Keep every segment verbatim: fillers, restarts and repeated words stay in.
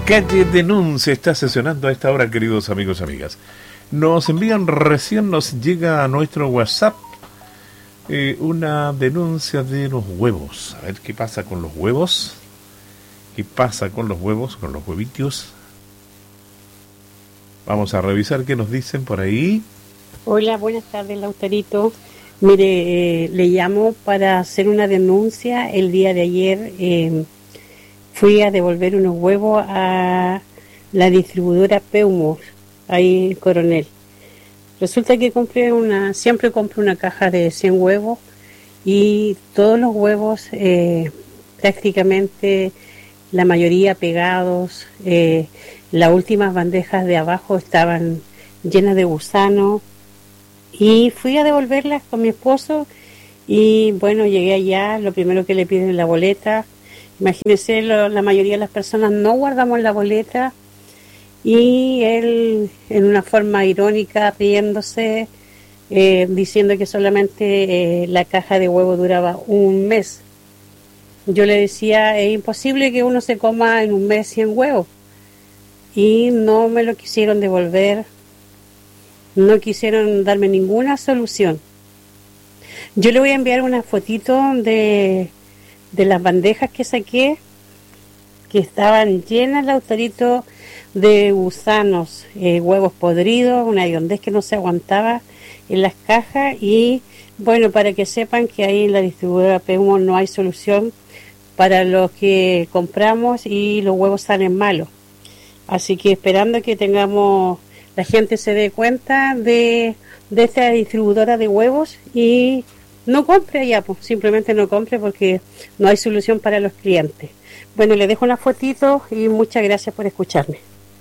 Calle Denuncia está sesionando a esta hora, queridos amigos y amigas. Nos envían, recién nos llega a nuestro WhatsApp eh, una denuncia de los huevos. A ver qué pasa con los huevos. ¿Qué pasa con los huevos, con los huevitos? Vamos a revisar qué nos dicen por ahí. Hola, buenas tardes, Lautarito. Mire, eh, le llamo para hacer una denuncia. El día de ayer eh, fui a devolver unos huevos a la distribuidora Peumor, ahí en Coronel. Resulta que compré una, siempre compro una caja de cien huevos y todos los huevos eh, prácticamente la mayoría pegados. Eh, las últimas bandejas de abajo estaban llenas de gusanos y fui a devolverlas con mi esposo y bueno, llegué allá, lo primero que le piden es la boleta. Imagínense, lo, la mayoría de las personas no guardamos la boleta y él en una forma irónica, riéndose, eh, diciendo que solamente eh, la caja de huevo duraba un mes. Yo le decía, es imposible que uno se coma en un mes cien huevos. Y no me lo quisieron devolver, no quisieron darme ninguna solución. Yo le voy a enviar una fotito de, de las bandejas que saqué, que estaban llenas, Lautarito, de gusanos, eh, huevos podridos, una hediondez que no se aguantaba en las cajas. Y bueno, para que sepan que ahí en la distribuidora Peumor no hay solución para los que compramos y los huevos salen malos. Así que esperando que tengamos, la gente se dé cuenta de, de esta distribuidora de huevos y no compre ya, pues simplemente no compre porque no hay solución para los clientes. Bueno, le dejo una fotito y muchas gracias por escucharme.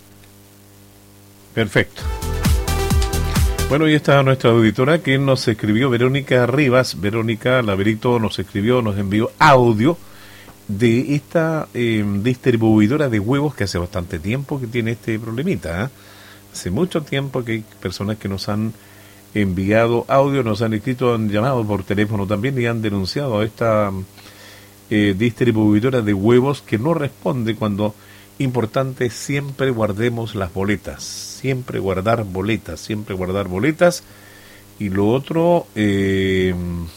Perfecto. Bueno, y está nuestra auditora que nos escribió, Verónica Rivas. Verónica Laverito nos escribió, nos envió audio de esta eh, distribuidora de huevos que hace bastante tiempo que tiene este problemita, ¿eh? Hace mucho tiempo que hay personas que nos han enviado audio, nos han escrito, han llamado por teléfono también y han denunciado a esta eh, distribuidora de huevos que no responde cuando, importante, siempre guardemos las boletas, siempre guardar boletas, siempre guardar boletas. Y lo otro, eh,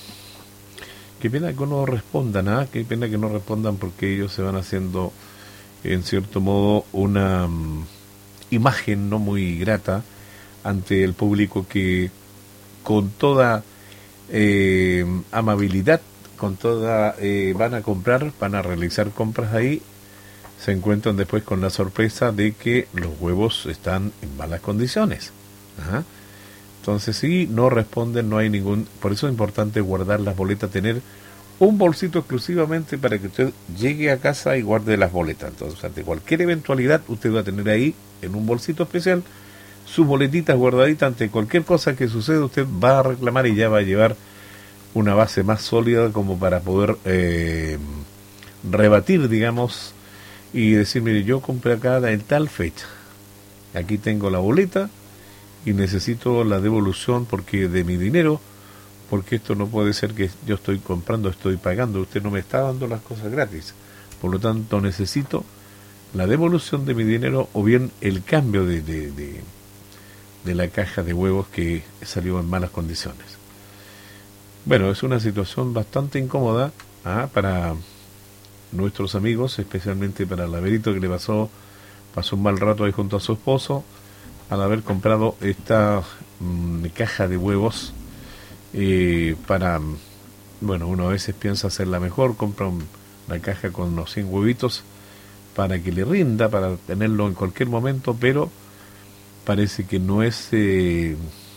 qué pena que no respondan, ¿ah? Qué pena que no respondan porque ellos se van haciendo, en cierto modo, una um, imagen no muy grata ante el público que con toda eh, amabilidad, con toda eh, van a comprar, van a realizar compras ahí, se encuentran después con la sorpresa de que los huevos están en malas condiciones. Ajá. Entonces, si no responden, no hay ningún... Por eso es importante guardar las boletas, tener un bolsito exclusivamente para que usted llegue a casa y guarde las boletas. Entonces, ante cualquier eventualidad, usted va a tener ahí, en un bolsito especial, sus boletitas guardaditas. Ante cualquier cosa que suceda, usted va a reclamar y ya va a llevar una base más sólida como para poder eh, rebatir, digamos, y decir, mire, yo compré acá en tal fecha, aquí tengo la boleta, y necesito la devolución porque de mi dinero, porque esto no puede ser que yo estoy comprando, estoy pagando, usted no me está dando las cosas gratis, por lo tanto necesito la devolución de mi dinero o bien el cambio de, de, de, de la caja de huevos que salió en malas condiciones. Bueno, es una situación bastante incómoda ¿ah? para nuestros amigos, especialmente para el Laverito que le pasó, pasó un mal rato ahí junto a su esposo, al haber comprado esta mmm, caja de huevos eh, para, bueno, uno a veces piensa hacerla mejor, compra un, una caja con unos cien huevitos para que le rinda, para tenerlo en cualquier momento, pero parece que no es eh,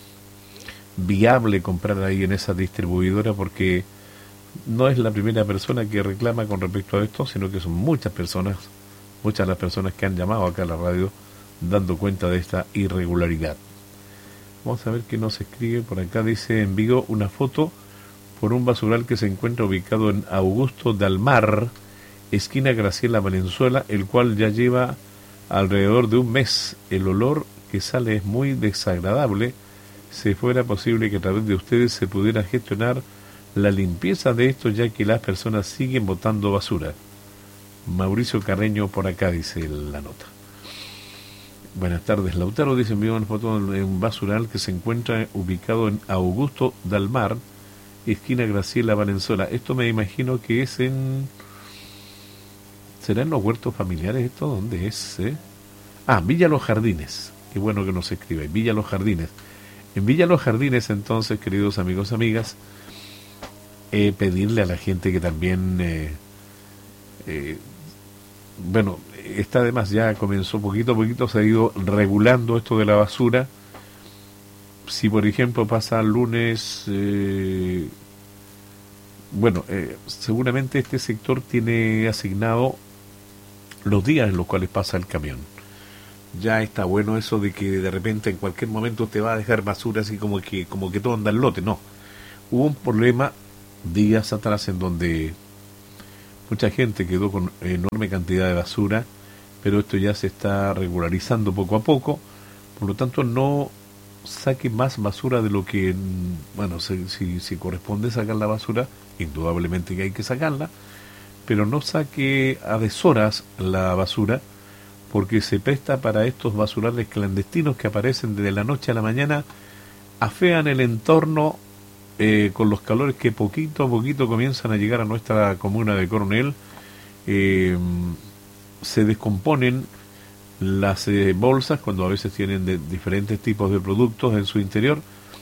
viable comprar ahí en esa distribuidora porque no es la primera persona que reclama con respecto a esto, sino que son muchas personas, muchas de las personas que han llamado acá a la radio dando cuenta de esta irregularidad. Vamos a ver qué nos escribe por acá. Dice, envío una foto por un basural que se encuentra ubicado en Augusto Dalmar, esquina Graciela Valenzuela, el cual ya lleva alrededor de un mes. El olor que sale es muy desagradable. Si fuera posible que a través de ustedes se pudiera gestionar la limpieza de esto, ya que las personas siguen botando basura. Mauricio Carreño por acá, dice la nota. Buenas tardes, Lautaro, dice, envió una foto de un basural que se encuentra ubicado en Augusto Dalmar, esquina Graciela Valenzuela. Esto me imagino que es en... ¿Será en los huertos familiares esto? ¿Dónde es? Eh? Ah, Villa Los Jardines. Qué bueno que nos escribe. Villa Los Jardines. En Villa Los Jardines, entonces, queridos amigos, amigas, eh, pedirle a la gente que también... Eh, eh, bueno, está además ya comenzó poquito a poquito, se ha ido regulando esto de la basura. Si por ejemplo pasa el lunes, eh, bueno, eh, seguramente este sector tiene asignado los días en los cuales pasa el camión. Ya está bueno eso de que de repente en cualquier momento te va a dejar basura así como que, como que todo anda al lote. No, hubo un problema días atrás en donde mucha gente quedó con enorme cantidad de basura, pero esto ya se está regularizando poco a poco. Por lo tanto, no saque más basura de lo que, bueno, si, si, si corresponde sacar la basura, indudablemente que hay que sacarla, pero no saque a deshoras la basura, porque se presta para estos basurales clandestinos que aparecen desde la noche a la mañana, afean el entorno. Eh, con los calores que poquito a poquito comienzan a llegar a nuestra comuna de Coronel, eh, se descomponen las eh, bolsas cuando a veces tienen de diferentes tipos de productos en su interior,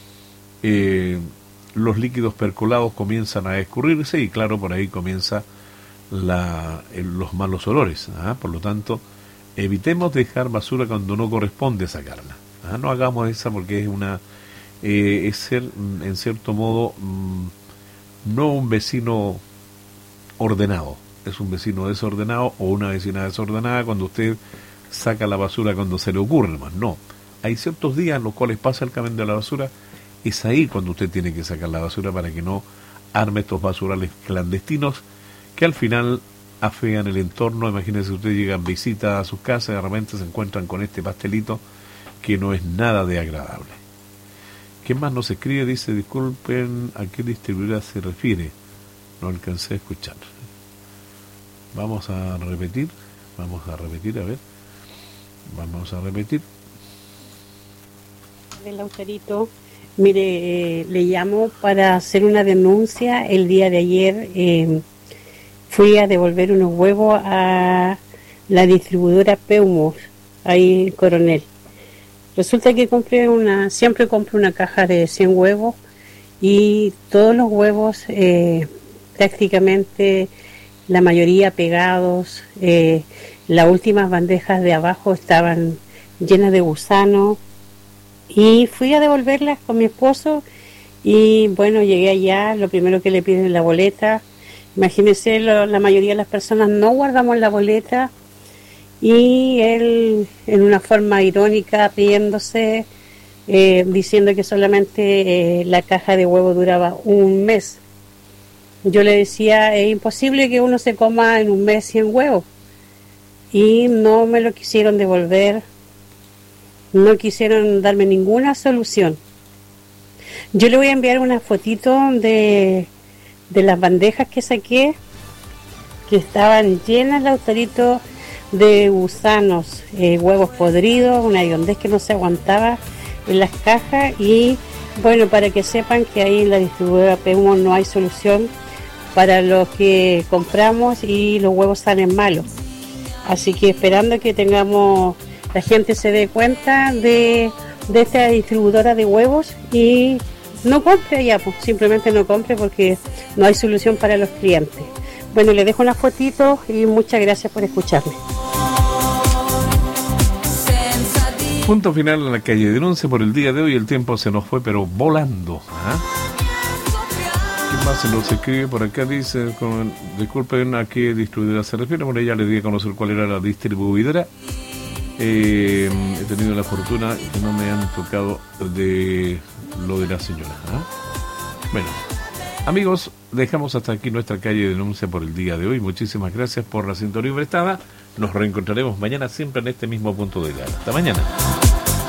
eh, los líquidos percolados comienzan a escurrirse y claro, por ahí comienza la, eh, los malos olores, ¿ah? Por lo tanto, evitemos dejar basura cuando no corresponde sacarla, ¿ah? No hagamos esa porque es una Eh, es ser, en cierto modo, mmm, no un vecino ordenado, es un vecino desordenado o una vecina desordenada cuando usted saca la basura cuando se le ocurre más. No, hay ciertos días en los cuales pasa el camión de la basura, es ahí cuando usted tiene que sacar la basura para que no arme estos basurales clandestinos que al final afean el entorno. Imagínense, usted llega en visita a sus casas y de repente se encuentran con este pastelito que no es nada de agradable. ¿Quién más nos escribe? Dice, disculpen, ¿a qué distribuidora se refiere? No alcancé a escuchar. Vamos a repetir, vamos a repetir, a ver. Vamos a repetir. Del Lautarito, mire, eh, le llamo para hacer una denuncia. El día de ayer eh, fui a devolver unos huevos a la distribuidora Peumos, ahí en Coronel. Resulta que compré una, siempre compro una caja de cien huevos y todos los huevos eh, prácticamente la mayoría pegados, eh, las últimas bandejas de abajo estaban llenas de gusanos y fui a devolverlas con mi esposo y bueno, llegué allá, lo primero que le piden es la boleta. Imagínense, lo, la mayoría de las personas no guardamos la boleta. Y él, en una forma irónica, riéndose, eh, diciendo que solamente eh, la caja de huevo duraba un mes. Yo le decía, es imposible que uno se coma en un mes cien huevos. Y no me lo quisieron devolver, no quisieron darme ninguna solución. Yo le voy a enviar una fotito de, de las bandejas que saqué, que estaban llenas, Lautarito, de gusanos, eh, huevos podridos, una hediondez que no se aguantaba en las cajas. Y bueno, para que sepan que ahí en la distribuidora Peumos no hay solución para los que compramos y los huevos salen malos. Así que esperando que tengamos, la gente se dé cuenta de, de esta distribuidora de huevos y no compre allá, pues simplemente no compre porque no hay solución para los clientes. Bueno, les dejo una fotito y muchas gracias por escucharme. Punto final en la calle Denuncia por el día de hoy. El tiempo se nos fue pero volando. ¿Ah? ¿Qué más se nos escribe por acá? Dice, con, disculpen a qué distribuidora se refiere. Bueno, ya les di a conocer cuál era la distribuidora. Eh, he tenido la fortuna que no me han tocado de lo de la señora. ¿Ah? Bueno, amigos, dejamos hasta aquí nuestra calle Denuncia por el día de hoy. Muchísimas gracias por la sintonía prestada. Nos reencontraremos mañana siempre en este mismo punto de dial. Hasta mañana.